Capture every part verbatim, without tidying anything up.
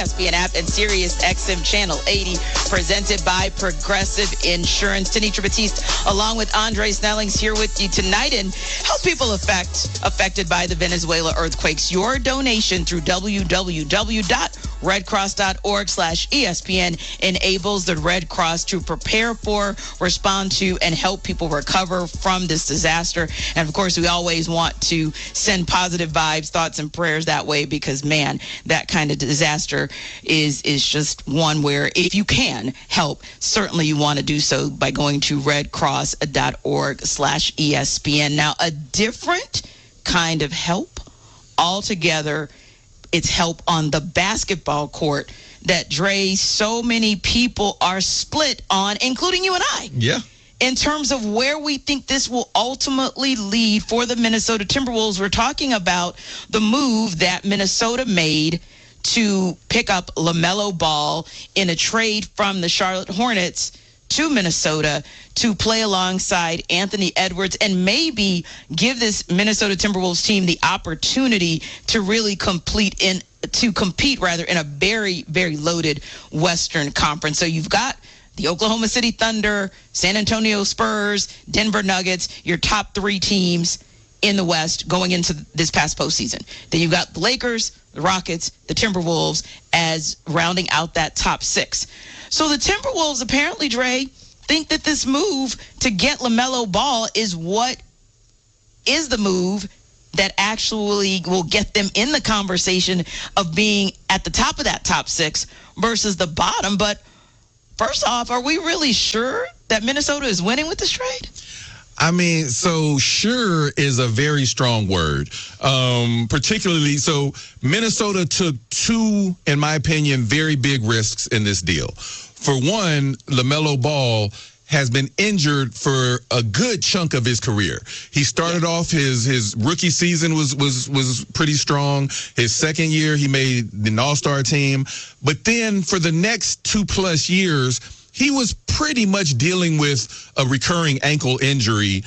S P N app and Sirius X M Channel eighty, presented by Progressive Insurance. Tanitra Batiste, along with Andre Snellings, here with you tonight, and help people affect, affected by the Venezuela earthquakes. Your donation through w w w dot red cross dot org slash E S P N enables the Red Cross to prepare for, respond to, and help people recover from this disaster. And of course, we always want to send positive vibes, thoughts, and prayers that way, because man, that kind of disaster is is just one where if you can help, certainly you want to do so by going to red cross dot org slash E S P N. Now, a different kind of help altogether. It's help on the basketball court that, Dre, so many people are split on, including you and I. Yeah. In terms of where we think this will ultimately lead for the Minnesota Timberwolves. We're talking about the move that Minnesota made to pick up LaMelo Ball in a trade from the Charlotte Hornets to Minnesota to play alongside Anthony Edwards and maybe give this Minnesota Timberwolves team the opportunity to really complete in to compete rather in a very, very loaded Western Conference. So you've got the Oklahoma City Thunder, San Antonio Spurs, Denver Nuggets, your top three teams in the West going into this past postseason. Then you've got the Lakers, the Rockets, the Timberwolves as rounding out that top six. So the Timberwolves apparently, Dre, think that this move to get LaMelo Ball is what is the move that actually will get them in the conversation of being at the top of that top six versus the bottom. But first off, are we really sure that Minnesota is winning with this trade? I mean, so sure is a very strong word, um, particularly so Minnesota took two, in my opinion, very big risks in this deal. For one, LaMelo Ball has been injured for a good chunk of his career. He started off his his rookie season was was was pretty strong. His second year, he made an all-star team. But then for the next two plus years, he was pretty much dealing with a recurring ankle injury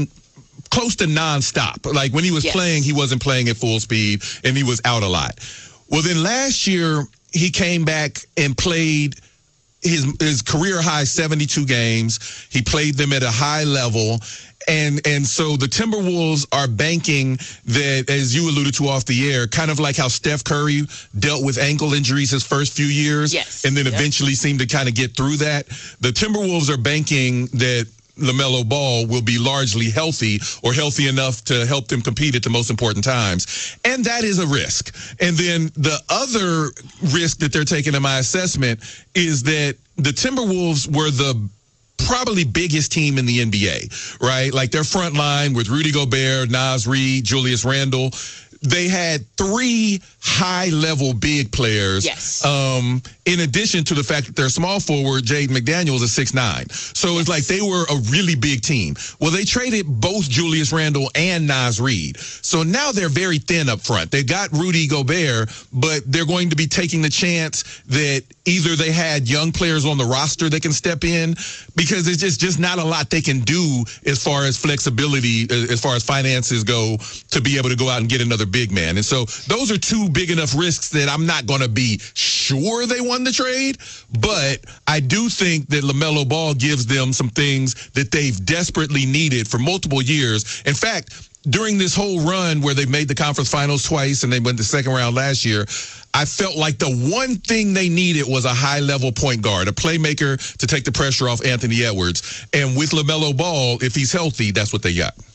close to nonstop. Like when he was yes. playing, he wasn't playing at full speed and he was out a lot. Well, then last year he came back and played his his career high seventy-two games. He played them at a high level. And and so the Timberwolves are banking that, as you alluded to off the air, kind of like how Steph Curry dealt with ankle injuries his first few years, yes. and then yep. eventually seemed to kind of get through that. The Timberwolves are banking that LaMelo Ball will be largely healthy or healthy enough to help them compete at the most important times. And that is a risk. And then the other risk that they're taking in my assessment is that the Timberwolves were the probably biggest team in the N B A, right? Like their front line with Rudy Gobert, Naz Reid, Julius Randle. They had three high-level big players. Yes. Um, in addition to the fact that their small forward, Jaden McDaniels, is six nine. So yes. it's like they were a really big team. Well, they traded both Julius Randle and Naz Reid. So now they're very thin up front. They got Rudy Gobert, but they're going to be taking the chance that either they had young players on the roster that can step in, because there's just, just not a lot they can do as far as flexibility, as far as finances go, to be able to go out and get another big man. And so those are two big enough risks that I'm not going to be sure they won the trade, but I do think that LaMelo Ball gives them some things that they've desperately needed for multiple years. In fact, during this whole run where they made the conference finals twice and they went the second round last year, I felt like the one thing they needed was a high-level point guard, a playmaker to take the pressure off Anthony Edwards. And with LaMelo Ball, if he's healthy, that's what they got.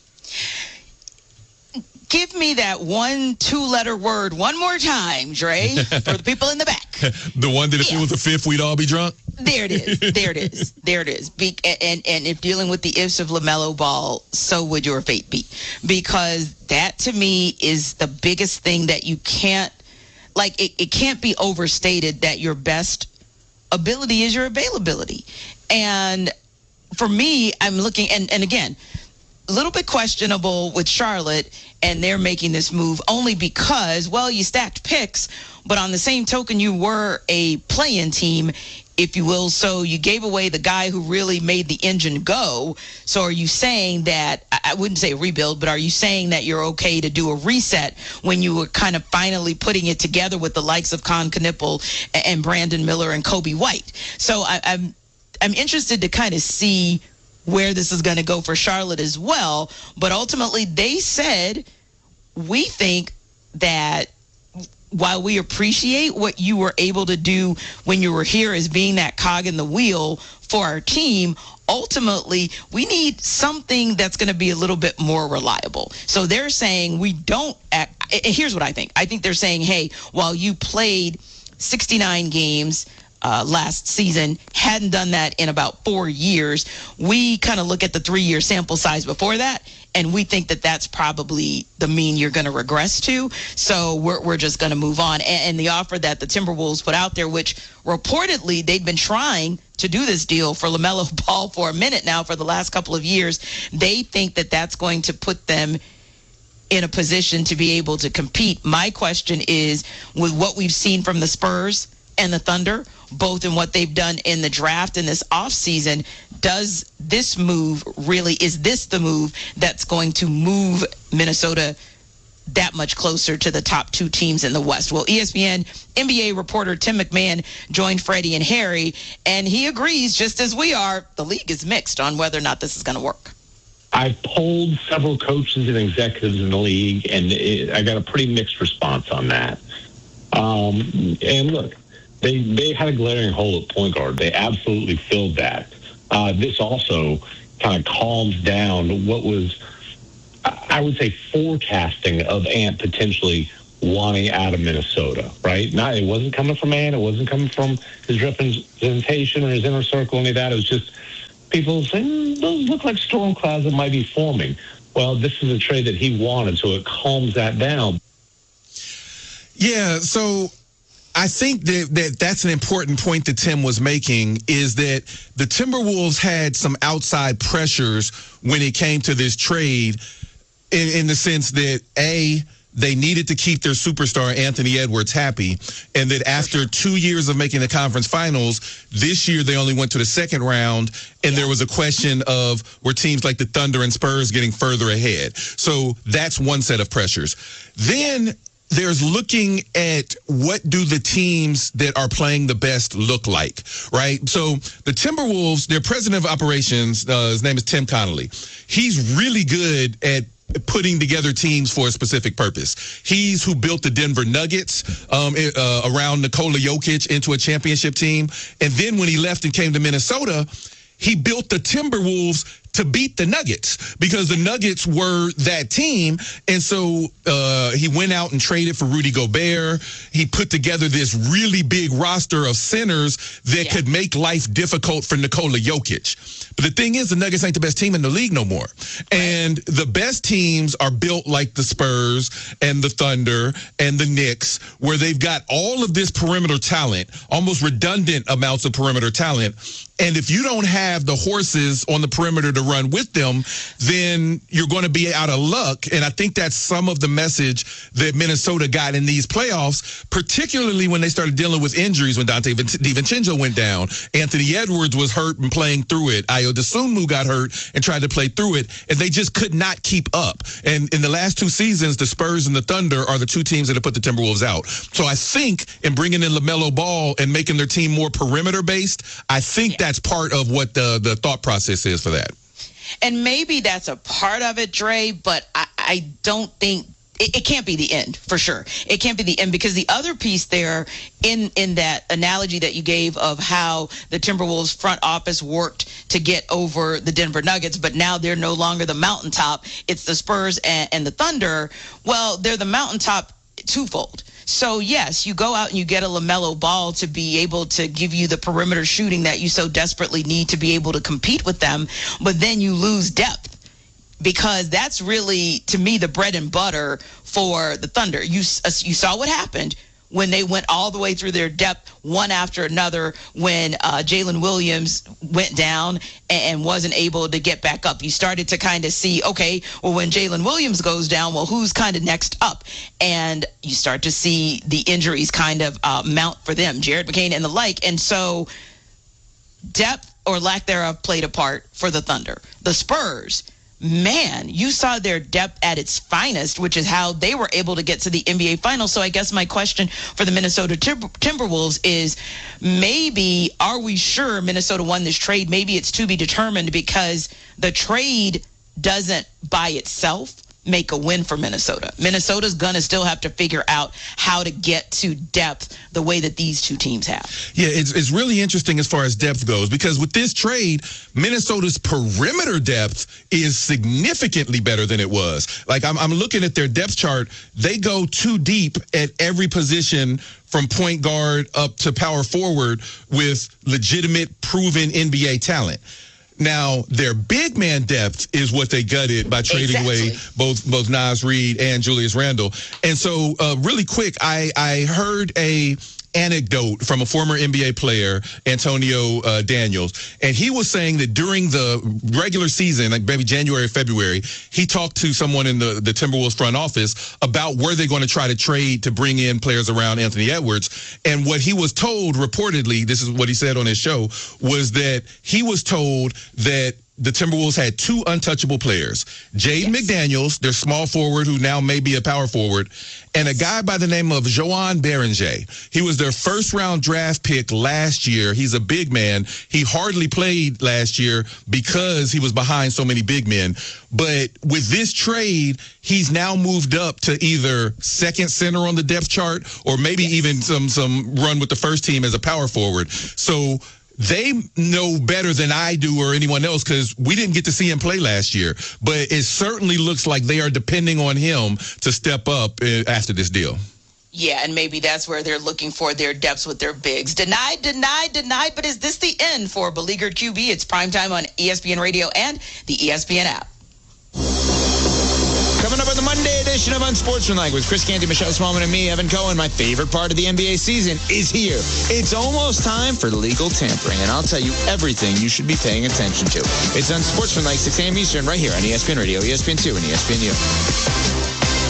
Give me that one two-letter word one more time, Dre, for the people in the back. The one that if yeah. it was a fifth, we'd all be drunk? There it is. There it is. There it is. Be- and, and if dealing with the ifs of LaMelo Ball, so would your fate be. Because that, to me, is the biggest thing that you can't, like, it, it can't be overstated that your best ability is your availability. And for me, I'm looking, and, and again, a little bit questionable with Charlotte, and they're making this move only because, well, you stacked picks, but on the same token, you were a play-in team if you will. So you gave away the guy who really made the engine go. So are you saying that, I wouldn't say a rebuild, but are you saying that you're okay to do a reset when you were kind of finally putting it together with the likes of Con Knipple and Brandon Miller and Kobe White? So I, I'm I'm interested to kind of see where this is going to go for Charlotte as well. But ultimately, they said, we think that while we appreciate what you were able to do when you were here as being that cog in the wheel for our team, ultimately, we need something that's going to be a little bit more reliable. So they're saying we don't act, here's what I think. I think they're saying, hey, while you played sixty-nine games Uh, last season, hadn't done that in about four years. We kind of look at the three-year sample size before that, and we think that that's probably the mean you're going to regress to. So we're we're just going to move on. And, and the offer that the Timberwolves put out there, which reportedly they've been trying to do this deal for LaMelo Ball for a minute now, for the last couple of years, they think that that's going to put them in a position to be able to compete. My question is, with what we've seen from the Spurs and the Thunder, both in what they've done in the draft and this offseason, does this move really, is this the move that's going to move Minnesota that much closer to the top two teams in the West? Well, E S P N N B A reporter Tim McMahon joined Freddie and Harry, and he agrees, just as we are, the league is mixed on whether or not this is going to work. I polled several coaches and executives in the league, and it, I got a pretty mixed response on that. Um, and look, They they had a glaring hole at point guard. They absolutely filled that. Uh, this also kind of calms down what was, I would say, forecasting of Ant potentially wanting out of Minnesota, right? Not, it wasn't coming from Ant. It wasn't coming from his representation or his inner circle, any of that. It was just people saying, mm, those look like storm clouds that might be forming. Well, this is a trade that he wanted, so it calms that down. Yeah, so I think that, that that's an important point that Tim was making, is that the Timberwolves had some outside pressures when it came to this trade, in, in the sense that, A, they needed to keep their superstar Anthony Edwards happy, and that after two years of making the conference finals, this year they only went to the second round, and there was a question of, were teams like the Thunder and Spurs getting further ahead? So that's one set of pressures. Then there's looking at what do the teams that are playing the best look like, right? So the Timberwolves, their president of operations, uh, his name is Tim Connolly. He's really good at putting together teams for a specific purpose. He's who built the Denver Nuggets um, uh, around Nikola Jokic into a championship team. And then when he left and came to Minnesota, he built the Timberwolves to beat the Nuggets, because the Nuggets were that team. And so uh, he went out and traded for Rudy Gobert. He put together this really big roster of centers that yeah. could make life difficult for Nikola Jokic. But the thing is, the Nuggets ain't the best team in the league no more. And the best teams are built like the Spurs and the Thunder and the Knicks, where they've got all of this perimeter talent, almost redundant amounts of perimeter talent. And if you don't have the horses on the perimeter to run with them, then you're going to be out of luck. And I think that's some of the message that Minnesota got in these playoffs, particularly when they started dealing with injuries. When Dante DiVincenzo went down, Anthony Edwards was hurt and playing through it. Ayo Dosunmu got hurt and tried to play through it, and they just could not keep up. And in the last two seasons, the Spurs and the Thunder are the two teams that have put the Timberwolves out. So I think in bringing in LaMelo Ball and making their team more perimeter-based, I think yeah. that's part of what the, the thought process is for that. And maybe that's a part of it, Dre, but I, I don't think it, it can't be the end, for sure. It can't be the end, because the other piece there in, in that analogy that you gave of how the Timberwolves front office worked to get over the Denver Nuggets, but now they're no longer the mountaintop. It's the Spurs and, and the Thunder. Well, they're the mountaintop twofold. So, yes, you go out and you get a LaMelo Ball to be able to give you the perimeter shooting that you so desperately need to be able to compete with them, but then you lose depth, because that's really, to me, the bread and butter for the Thunder. You, uh, you saw what happened when they went all the way through their depth, one after another, when uh, Jalen Williams went down and, and wasn't able to get back up. You started to kind of see, okay, well, when Jalen Williams goes down, well, who's kind of next up? And you start to see the injuries kind of uh, mount for them, Jared McCain and the like. And so depth or lack thereof played a part for the Thunder. The Spurs, man, you saw their depth at its finest, which is how they were able to get to the N B A Finals. So I guess my question for the Minnesota Timber- Timberwolves is, maybe are we sure Minnesota won this trade? Maybe it's to be determined, because the trade doesn't by itself make a win for Minnesota. Minnesota's going to still have to figure out how to get to depth the way that these two teams have. Yeah, it's it's really interesting as far as depth goes, because with this trade, Minnesota's perimeter depth is significantly better than it was. Like, I'm, I'm looking at their depth chart. They go too deep at every position from point guard up to power forward with legitimate, proven N B A talent. Now, their big man depth is what they gutted by trading exactly. away both both Naz Reid and Julius Randle. And so, uh, really quick, I, I heard a anecdote from a former N B A player, Antonio uh, Daniels, and he was saying that during the regular season, like maybe January, February, he talked to someone in the, the Timberwolves front office about where they're going to try to trade to bring in players around Anthony Edwards. And what he was told, reportedly, this is what he said on his show, was that he was told that the Timberwolves had two untouchable players, Jaden yes. McDaniels, their small forward who now may be a power forward, and a guy by the name of Joan Beringer. He was their first round draft pick last year. He's a big man. He hardly played last year because he was behind so many big men. But with this trade, he's now moved up to either second center on the depth chart, or maybe yes. even some, some run with the first team as a power forward. So they know better than I do or anyone else, because we didn't get to see him play last year. But it certainly looks like they are depending on him to step up after this deal. Yeah, and maybe that's where they're looking for their depths with their bigs. Denied, denied, denied. But is this the end for Beleaguered Q B? It's primetime on E S P N Radio and the E S P N app. Coming up on the Monday edition of Unsportsmanlike with Chris Canty, Michelle Smallman, and me, Evan Cohen. My favorite part of the N B A season is here. It's almost time for legal tampering, and I'll tell you everything you should be paying attention to. It's Unsportsmanlike, six a.m. Eastern, right here on E S P N Radio, E S P N two, and E S P N U.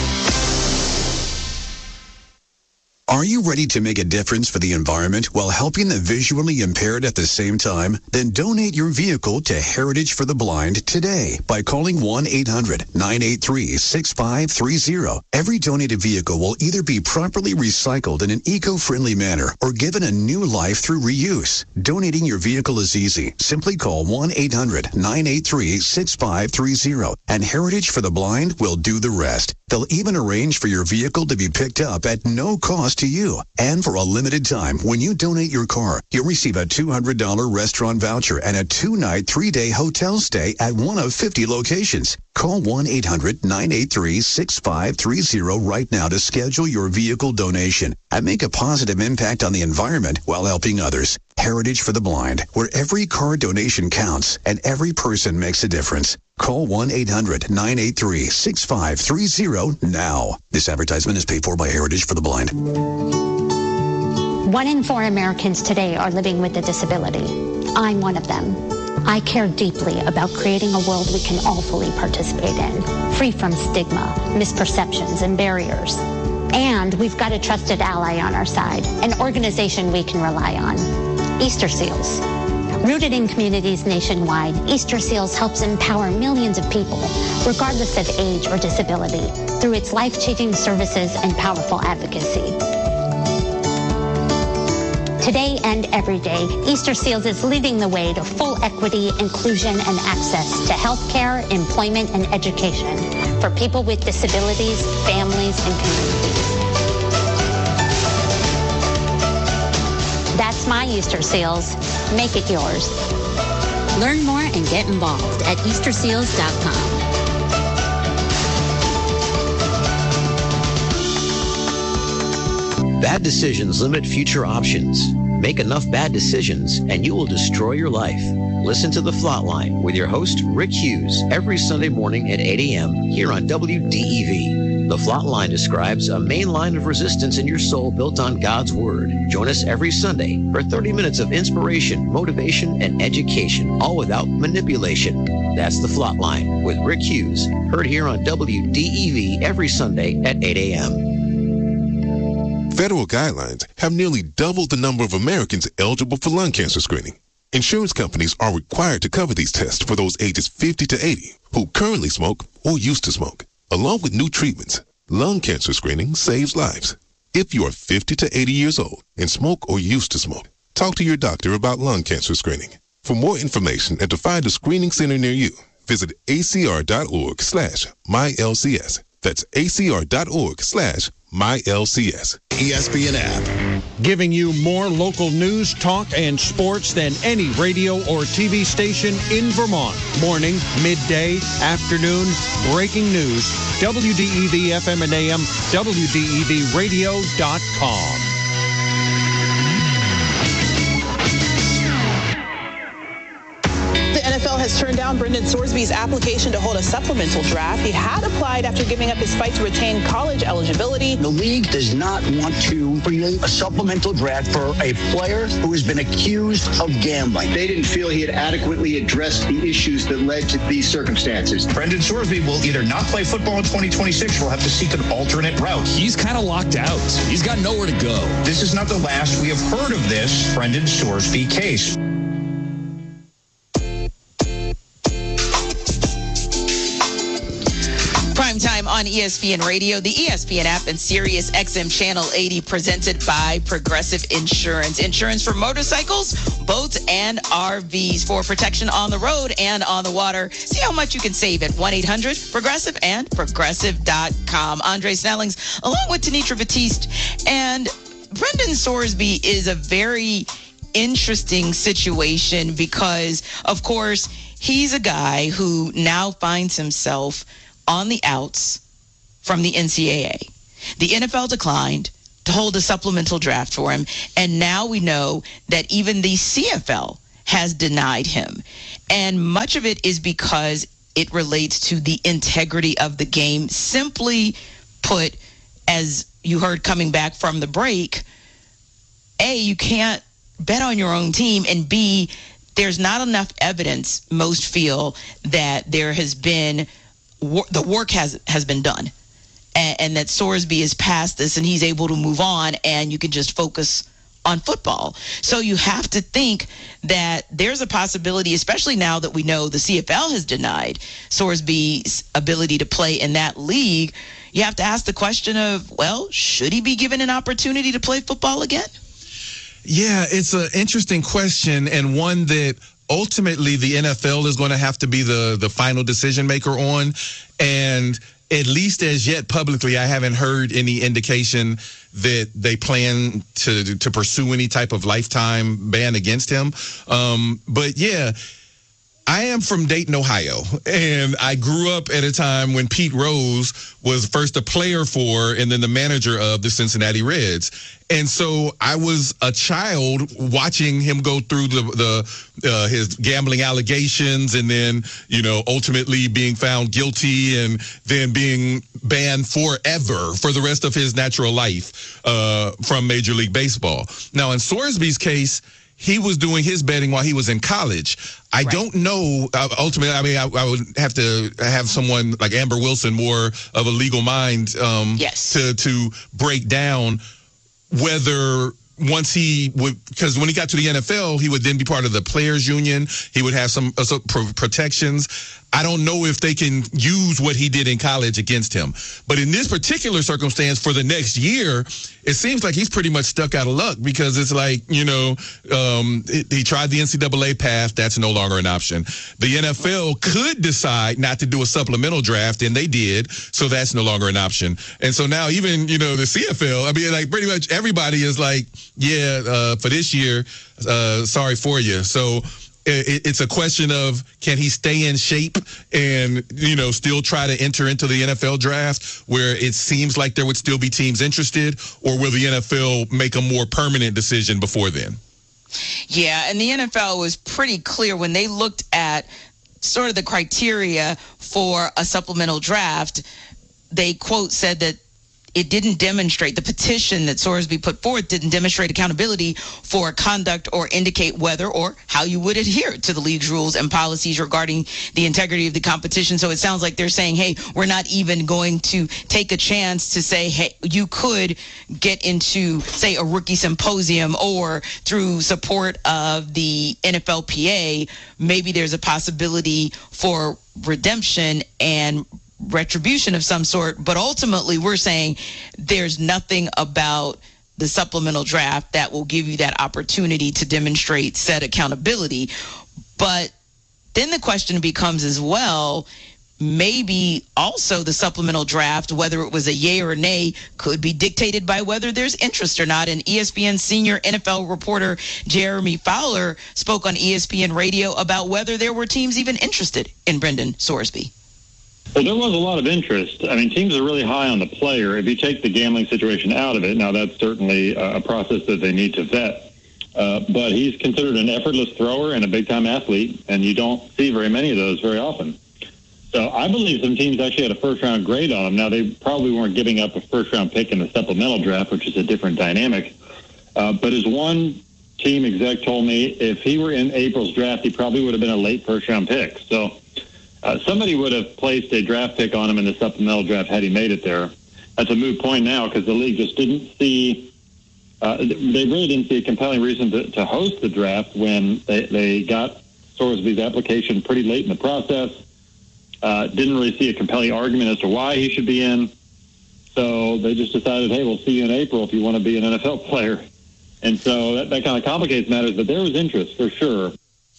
Are you ready to make a difference for the environment while helping the visually impaired at the same time? Then donate your vehicle to Heritage for the Blind today by calling one eight hundred nine eight three six five three zero. Every donated vehicle will either be properly recycled in an eco-friendly manner or given a new life through reuse. Donating your vehicle is easy. Simply call one eight hundred nine eight three six five three zero and Heritage for the Blind will do the rest. They'll even arrange for your vehicle to be picked up at no cost to you. And for a limited time, when you donate your car, you'll receive a two hundred dollars restaurant voucher and a two-night, three-day hotel stay at one of fifty locations. Call one eight hundred nine eight three six five three zero right now to schedule your vehicle donation and make a positive impact on the environment while helping others. Heritage for the Blind, where every car donation counts and every person makes a difference. Call one eight hundred nine eight three six five three zero now. This advertisement is paid for by Heritage for the Blind. One in four Americans today are living with a disability. I'm one of them. I care deeply about creating a world we can all fully participate in, free from stigma, misperceptions, and barriers. And we've got a trusted ally on our side, an organization we can rely on, Easter Seals. Rooted in communities nationwide, Easter Seals helps empower millions of people, regardless of age or disability, through its life-changing services and powerful advocacy. Today and every day, Easter Seals is leading the way to full equity, inclusion, and access to health care, employment, and education for people with disabilities, families, and communities. That's my Easter Seals. Make it yours. Learn more and get involved at easter seals dot com. Bad decisions limit future options. Make enough bad decisions and you will destroy your life. Listen to The Flatline with your host, Rick Hughes, every Sunday morning at eight a.m. here on W D E V. The Flatline describes a main line of resistance in your soul built on God's Word. Join us every Sunday for thirty minutes of inspiration, motivation, and education, all without manipulation. That's The Flatline with Rick Hughes, heard here on W D E V every Sunday at eight a.m. Federal guidelines have nearly doubled the number of Americans eligible for lung cancer screening. Insurance companies are required to cover these tests for those ages fifty to eighty who currently smoke or used to smoke. Along with new treatments, lung cancer screening saves lives. If you are fifty to eighty years old and smoke or used to smoke, talk to your doctor about lung cancer screening. For more information and to find a screening center near you, visit acr.org slash MyLCS. That's acr.org slash MyLCS. E S P N app. Giving you more local news, talk, and sports than any radio or T V station in Vermont. Morning, midday, afternoon, breaking news. W D E V F M and A M, W D E V radio dot com. The N F L has turned down Brendan Sorsby's application to hold a supplemental draft. He had applied after giving up his fight to retain college eligibility. The league does not want to create a supplemental draft for a player who has been accused of gambling. They didn't feel he had adequately addressed the issues that led to these circumstances. Brendan Sorsby will either not play football in twenty twenty-six or will have to seek an alternate route. He's kind of locked out. He's got nowhere to go. This is not the last we have heard of this Brendan Sorsby case. Prime time on E S P N Radio, the E S P N app, and Sirius X M Channel eighty, presented by Progressive Insurance. Insurance for motorcycles, boats, and R Vs for protection on the road and on the water. See how much you can save at one eight hundred progressive and progressive dot com. Andre Snellings, along with Tenitra Batiste. And Brendan Sorsby is a very interesting situation because, of course, he's a guy who now finds himself on the outs from the N C double A. The N F L declined to hold a supplemental draft for him, and now we know that even the C F L has denied him. And much of it is because it relates to the integrity of the game. Simply put, as you heard coming back from the break, A, you can't bet on your own team, and B, there's not enough evidence, most feel, that there has been the work has has been done, and, and that Sorsby is past this and he's able to move on, and you can just focus on football. So you have to think that there's a possibility, especially now that we know the C F L has denied Sorsby's ability to play in that league. You have to ask the question of, well, should he be given an opportunity to play football again? Yeah, it's an interesting question, and one that ultimately the N F L is going to have to be the, the final decision maker on. And at least as yet publicly, I haven't heard any indication that they plan to to pursue any type of lifetime ban against him. Um, but yeah, I am from Dayton, Ohio, and I grew up at a time when Pete Rose was first a player for and then the manager of the Cincinnati Reds. And so I was a child watching him go through the, the uh, his gambling allegations, and then, you know, ultimately being found guilty and then being banned forever for the rest of his natural life uh, from Major League Baseball. Now, in Sorsby's case, he was doing his betting while he was in college. I right. don't know. Uh, ultimately, I mean, I, I would have to have someone like Amber Wilson, more of a legal mind, um, yes. to to break down whether once he would, because when he got to the N F L, he would then be part of the players union. He would have some, uh, some pro- protections. I don't know if they can use what he did in college against him. But in this particular circumstance for the next year, it seems like he's pretty much stuck out of luck, because it's like, you know, um, it, he tried the N C double A path. That's no longer an option. The N F L could decide not to do a supplemental draft, and they did. So that's no longer an option. And so now even, you know, the C F L, I mean, like pretty much everybody is like, yeah, uh, for this year, uh, sorry for you. So it's a question of, can he stay in shape and, you know, still try to enter into the N F L draft where it seems like there would still be teams interested, or will the N F L make a more permanent decision before then? Yeah, and the N F L was pretty clear when they looked at sort of the criteria for a supplemental draft. They, quote, said that it didn't demonstrate, the petition that Sorsby put forth didn't demonstrate accountability for conduct or indicate whether or how you would adhere to the league's rules and policies regarding the integrity of the competition. So it sounds like they're saying, hey, we're not even going to take a chance to say, hey, you could get into, say, a rookie symposium, or through support of the N F L P A, maybe there's a possibility for redemption and retribution of some sort. But ultimately, we're saying there's nothing about the supplemental draft that will give you that opportunity to demonstrate said accountability. But then the question becomes as well, maybe also the supplemental draft, whether it was a yay or a nay, could be dictated by whether there's interest or not. And E S P N senior N F L reporter Jeremy Fowler spoke on E S P N radio about whether there were teams even interested in Brendan Sorsby. Well, there was a lot of interest. I mean, teams are really high on the player. If you take the gambling situation out of it, now that's certainly a process that they need to vet. Uh, but he's considered an effortless thrower and a big-time athlete, and you don't see very many of those very often. So I believe some teams actually had a first-round grade on him. Now, they probably weren't giving up a first-round pick in the supplemental draft, which is a different dynamic. Uh, but as one team exec told me, if he were in April's draft, he probably would have been a late first-round pick. So uh, somebody would have placed a draft pick on him in the supplemental draft had he made it there. That's a moot point now because the league just didn't see uh, – they really didn't see a compelling reason to, to host the draft when they, they got Sorsby's application pretty late in the process. Uh, didn't really see a compelling argument as to why he should be in. So they just decided, hey, we'll see you in April if you want to be an N F L player. And so that, that kind of complicates matters, but there was interest for sure.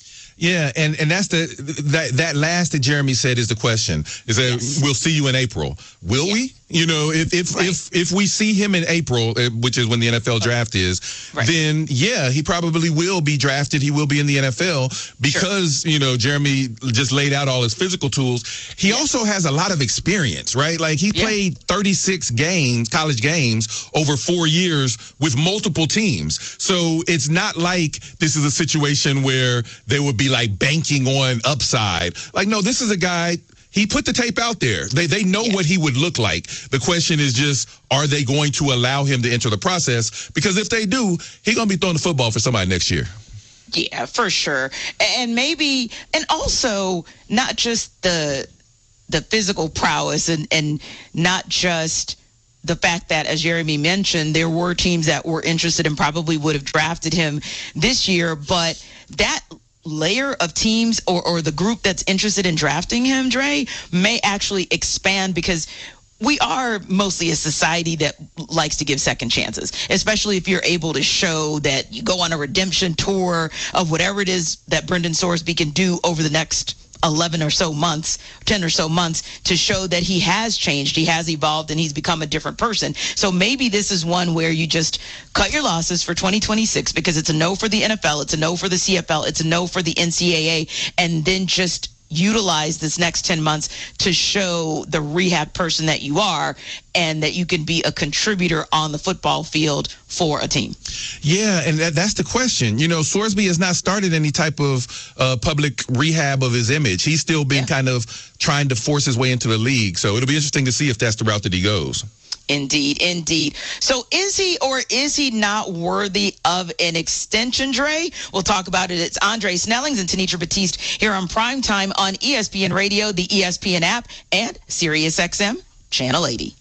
Yeah, and, and that's the that that last that Jeremy said is the question. Is that yes. We'll see you in April. Will yes. we? You know, if if, right. if if we see him in April, which is when the N F L draft is, right. then yeah, he probably will be drafted. He will be in the N F L because, sure. you know, Jeremy just laid out all his physical tools. He yes. also has a lot of experience, right? Like he yeah. played thirty-six games, college games over four years with multiple teams. So it's not like this is a situation where they would be like banking on upside. Like, no, this is a guy. He put the tape out there. They they know yeah. what he would look like. The question is just, are they going to allow him to enter the process? Because if they do, he's going to be throwing the football for somebody next year. Yeah, for sure. And maybe, and also not just the the physical prowess and, and not just the fact that, as Jeremy mentioned, there were teams that were interested and probably would have drafted him this year, but that layer of teams or, or the group that's interested in drafting him, Dre, may actually expand because we are mostly a society that likes to give second chances, especially if you're able to show that you go on a redemption tour of whatever it is that Brendan Sorsby can do over the next eleven or so months, ten or so months, to show that he has changed, he has evolved, and he's become a different person. So maybe this is one where you just cut your losses for twenty twenty-six because it's a no for the N F L, it's a no for the C F L, it's a no for the N C double A, and then just utilize this next ten months to show the rehab person that you are and that you can be a contributor on the football field for a team. Yeah, and that, that's the question. You know, Sorsby has not started any type of uh, public rehab of his image. He's still been yeah. kind of trying to force his way into the league. So it'll be interesting to see if that's the route that he goes. Indeed, indeed. So is he or is he not worthy of an extension, Dre? We'll talk about it. It's Andre Snellings and Tenitra Batiste here on Primetime on E S P N Radio, the E S P N app, and SiriusXM Channel eighty.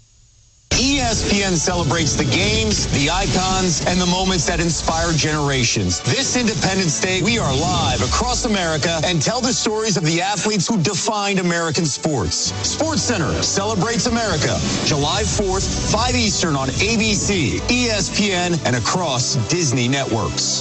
E S P N celebrates the games, the icons, and the moments that inspire generations. This Independence Day, we are live across America and tell the stories of the athletes who defined American sports. SportsCenter celebrates America, July fourth, five Eastern on A B C, E S P N, and across Disney networks.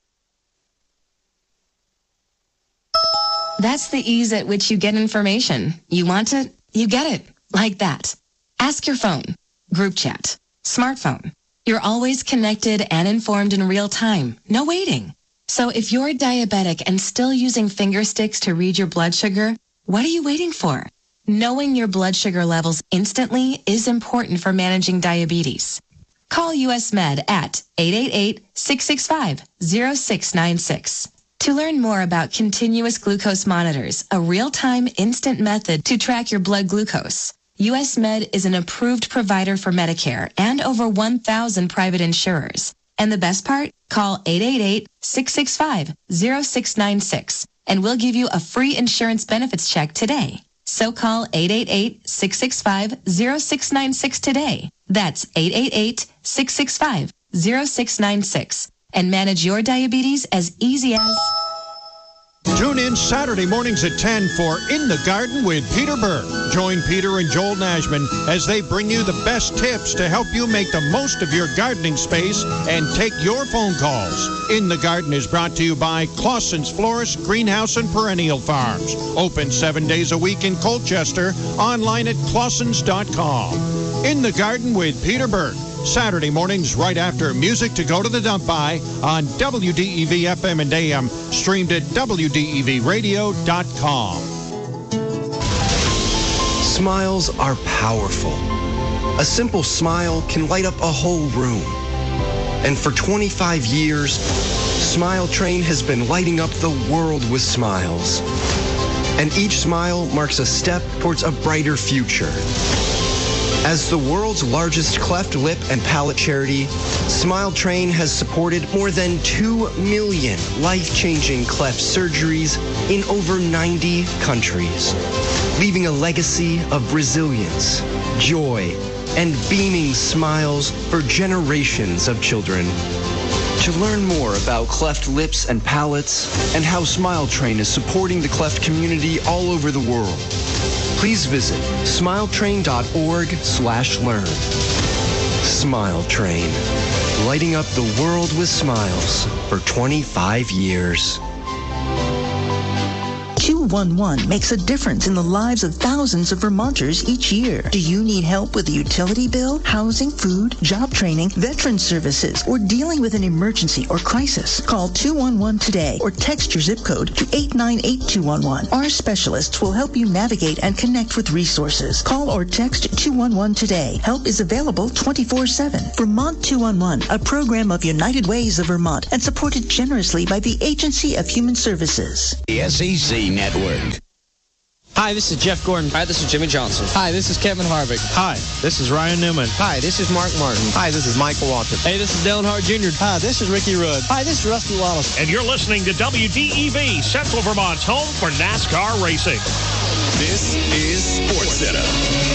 That's the ease at which you get information. You want it, you get it, like that. Ask your phone. Group chat, smartphone. You're always connected and informed in real time. No waiting. So if you're diabetic and still using finger sticks to read your blood sugar, what are you waiting for? Knowing your blood sugar levels instantly is important for managing diabetes. Call U S Med at eight eight eight, six six five, zero six nine six. To learn more about continuous glucose monitors, a real-time instant method to track your blood glucose, U S Med is an approved provider for Medicare and over one thousand private insurers. And the best part? Call eight eight eight, six six five, zero six nine six and we'll give you a free insurance benefits check today. So call eight eight eight, six six five, zero six nine six today. That's eight eight eight, six six five, zero six nine six and manage your diabetes as easy as... Tune in Saturday mornings at ten for In the Garden with Peter Berg. Join Peter and Joel Nashman as they bring you the best tips to help you make the most of your gardening space and take your phone calls. In the Garden is brought to you by Clausen's Florist, Greenhouse, and Perennial Farms. Open seven days a week in Colchester. Online at clausens dot com. In the Garden with Peter Berg. Saturday mornings right after Music to Go to the Dump By on W D E V F M and A M, streamed at W D E V radio dot com. Smiles are powerful. A simple smile can light up a whole room. And for twenty-five years, Smile Train has been lighting up the world with smiles. And each smile marks a step towards a brighter future. As the world's largest cleft lip and palate charity, Smile Train has supported more than two million life-changing cleft surgeries in over ninety countries, leaving a legacy of resilience, joy, and beaming smiles for generations of children. To learn more about cleft lips and palates and how Smile Train is supporting the cleft community all over the world, please visit smiletrain.org slash learn. Smile Train, lighting up the world with smiles for twenty-five years. two one one makes a difference in the lives of thousands of Vermonters each year. Do you need help with a utility bill, housing, food, job training, veteran services, or dealing with an emergency or crisis? Call two one one today or text your zip code to eight nine eight two one one. Our specialists will help you navigate and connect with resources. Call or text two one one today. Help is available twenty-four seven. Vermont two one one, a program of United Ways of Vermont and supported generously by the Agency of Human Services. The S E C Network. Hi, this is Jeff Gordon. Hi, this is Jimmy Johnson. Hi, this is Kevin Harvick. Hi, this is Ryan Newman. Hi, this is Mark Martin. Hi, this is Michael Waltrip. Hey, this is Dale Hart Junior Hi, this is Ricky Rudd. Hi, this is Rusty Wallace. And you're listening to W D E V, Central Vermont's home for NASCAR racing. This is SportsCenter.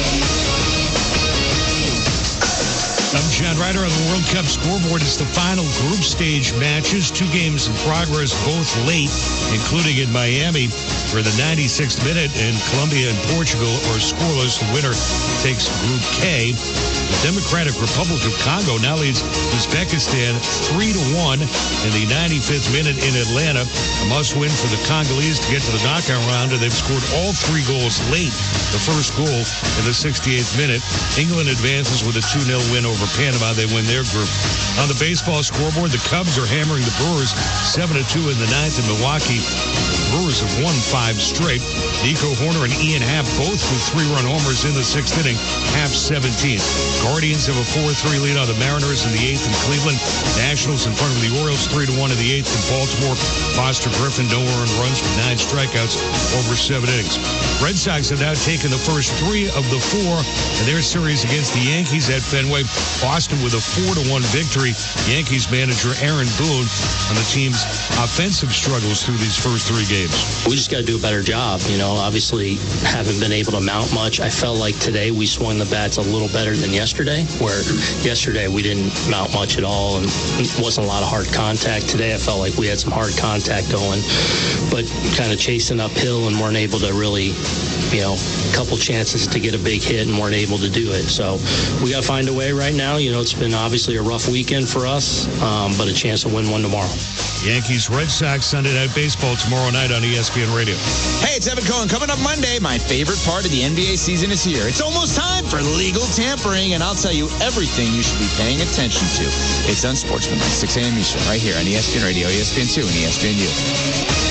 I'm John Ryder on the World Cup scoreboard. It's the final group stage matches. Two games in progress, both late, including in Miami for the ninety-sixth minute. And Colombia and Portugal are scoreless. The winner takes Group K. The Democratic Republic of Congo now leads Uzbekistan three to one in the ninety-fifth minute in Atlanta. A must-win for the Congolese to get to the knockout round, and they've scored all three goals late. The first goal in the sixty-eighth minute. England advances with a two nil win over Panama. They win their group. On the baseball scoreboard, the Cubs are hammering the Brewers seven to two in the ninth in Milwaukee. The Brewers have won five straight. Nico Horner and Ian Happ both with three-run homers in the sixth inning. Happ seventeenth. Guardians have a four three lead on the Mariners in the eighth in Cleveland. Nationals in front of the Orioles three to one in the eighth in Baltimore. Foster Griffin no earned runs with nine strikeouts over seven innings. Red Sox have now taken the first three of the four in their series against the Yankees at Fenway. Boston with a four to one victory. Yankees manager Aaron Boone on the team's offensive struggles through these first three games. We just got to do a better job. You know, obviously haven't been able to mount much. I felt like today we swung the bats a little better than yesterday, where yesterday we didn't mount much at all and it wasn't a lot of hard contact. Today I felt like we had some hard contact going, but kind of chasing uphill and weren't able to really, you know, a couple chances to get a big hit and weren't able to do it. So we got to find a way right now. You know, it's been obviously a rough weekend for us, um, but a chance to win one tomorrow. Yankees, Red Sox, Sunday Night Baseball tomorrow night on E S P N Radio. Hey, it's Evan Cohen. Coming up Monday, my favorite part of the N B A season is here. It's almost time for legal tampering, and I'll tell you everything you should be paying attention to. It's Unsportsmanlike, six a.m. Eastern, right here on E S P N Radio, E S P N two, and E S P N U.